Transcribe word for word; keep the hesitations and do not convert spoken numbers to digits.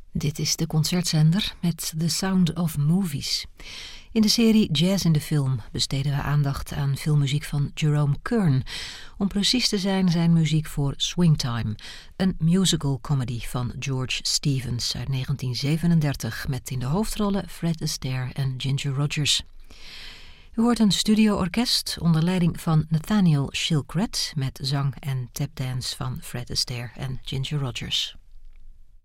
Dit is de concertzender met The Sound of Movies. In de serie Jazz in de Film besteden we aandacht aan filmmuziek van Jerome Kern. Om precies te zijn zijn muziek voor Swingtime, een musical comedy van George Stevens uit negentien zevenendertig... met in de hoofdrollen Fred Astaire en Ginger Rogers. U hoort een studio-orkest onder leiding van Nathaniel Shilkret met zang en tapdance van Fred Astaire en Ginger Rogers.